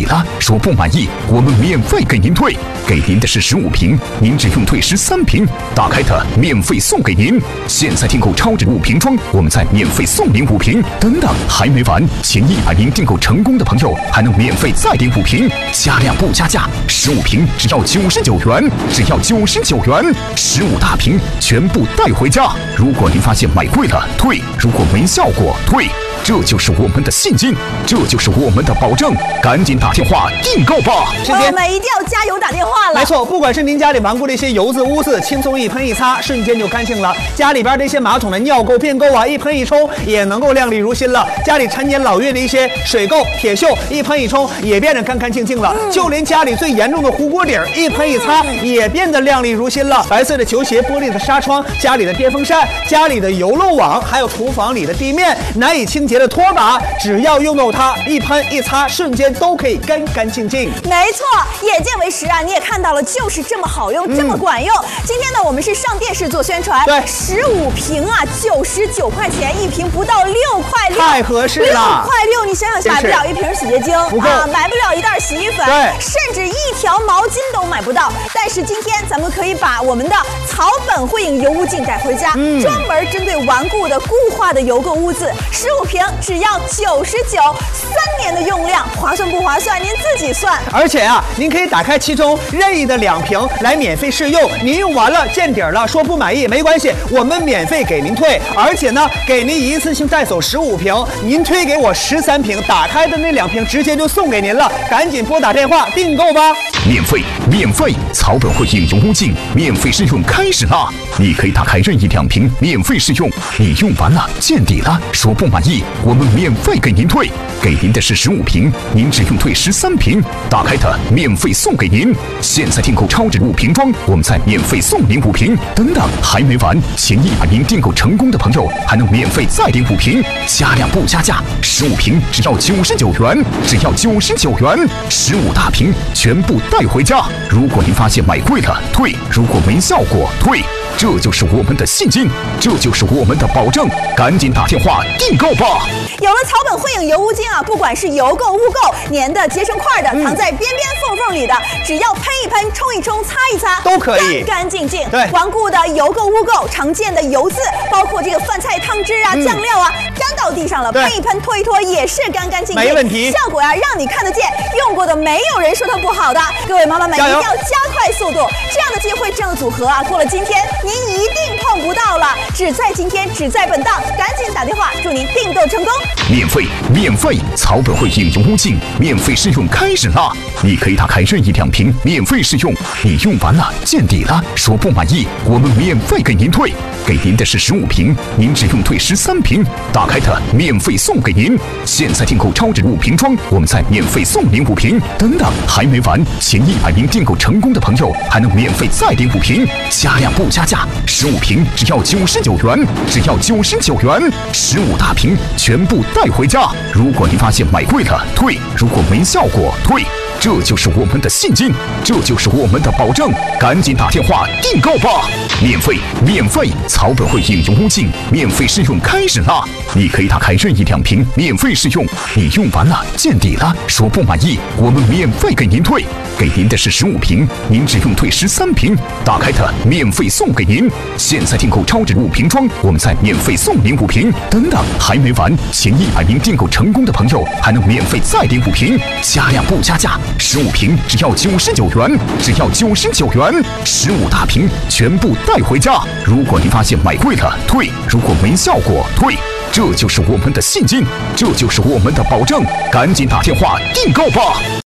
底了，说不满意，我们免费给您退，给您的是15瓶，您只用退13瓶，打开它免费送给您。现在订购超值5瓶装，我们再免费送您5瓶。等等，还没完，前100名订购成功的朋友还能免费再领5瓶，加量不加价，15瓶只要99元，只要99元，15大瓶全部带回家。如果您发现买贵了退，如果没效果退。这就是我们的信心，这就是我们的保证，赶紧打电话订购吧！ 朋友们一定要加油打电话了。 没错，不管是您家里顽固的一些油渍污渍，轻松一喷一擦，瞬间就干净了；家里边这些马桶的尿垢、便垢啊，一喷一冲也能够亮丽如新了；家里陈年老月的一些水垢、铁锈，一喷一冲也变得干干净净了；就连家里最严重的糊锅底儿，一喷一擦也变得亮丽如新了。白色的球鞋、玻璃的纱窗、家里的电风扇、家里的油漏网，还有厨房里的地面难以清洁的拖把，只要用到它，一喷一擦，瞬间都可以干干净净。 没错，眼见为实啊！你也看到了，就是这么好用，这么管用。今天呢，我们是上电视做宣传，对，15瓶啊，99块钱一瓶，不到6块6， 太合适了。 6块6，你想想，买不了1瓶洗洁精啊，买不了1袋洗衣粉，甚至1条毛巾都买不到。但是今天咱们可以把我们的草本汇影油污净带回家，专门针对顽固的固化的油垢污渍，15瓶只要99，3年的用量，划算不划算？您自己算。 而且啊，您可以打开其中任意的2瓶来免费试用，您用完了见底了，说不满意没关系，我们免费给您退，而且呢，给您一次性带走15瓶，您推给我13瓶，打开的那2瓶直接就送给您了，赶紧拨打电话订购吧！ 免费，草本汇影油污净免费试用开始啦！你可以打开任意2瓶免费试用，你用完了见底了，说不满意，我们免费给您退，给您的是15瓶，您只用退13瓶，打开它免费送给您。现在订购超值5瓶装，我们再免费送您5瓶。等等，还没完，前100名订购成功的朋友还能免费再领5瓶，加量不加价，15瓶只要99元，只要99元，15大瓶全部带回家。如果您发现买贵了退，如果没效果退。这就是我们的信心，这就是我们的保证，赶紧打电话订购吧！ 有了草本汇影油污精啊，不管是油垢、污垢、粘的、结成块的，藏在边边缝缝里的，只要喷一喷、冲一冲、擦一擦， 都可以干干净净。 对， 顽固的油垢、污垢、常见的油渍，包括这个饭菜汤汁啊、酱料啊，沾到地上了，喷一喷、拖一拖也是干干净净， 没问题。 效果呀，让你看得见，用过的没有人说它不好的。各位妈妈们一定要加快速度，这样的机会、这样的组合啊，过了今天您一定碰不到了，只在今天，只在本档，赶紧打电话，祝您订购成功！ 免费，草本汇影油污净免费试用开始啦！你可以打开任意2瓶免费试用，你用完了见底了，说不满意，我们免费给您退，给您的是15瓶，您只用退13瓶，打开它免费送给您。现在订购超值5瓶装，我们再免费送您5瓶。等等，还没完，前100名订购成功的朋友还能免费再领5瓶，加量不加价，15瓶只要99元，只要99元，15大瓶全部带回家。如果您发现买贵了退，如果没效果退。这就是我们的信心，这就是我们的保证，赶紧打电话订购吧！免费，草本汇影油污净免费试用开始啦！你可以打开任意2瓶免费试用，你用完了见底了，说不满意，我们免费给您退，给您的是15瓶，您只用退13瓶，打开它免费送给您。现在订购超值5瓶装，我们再免费送您5瓶。等等，还没完，前100名订购成功的朋友还能免费再领5瓶，加量不加价，15瓶只要99元，只要99元，15大瓶全部带回家。如果您发现买贵了退，如果没效果退。这就是我们的信心，这就是我们的保证，赶紧打电话订购吧！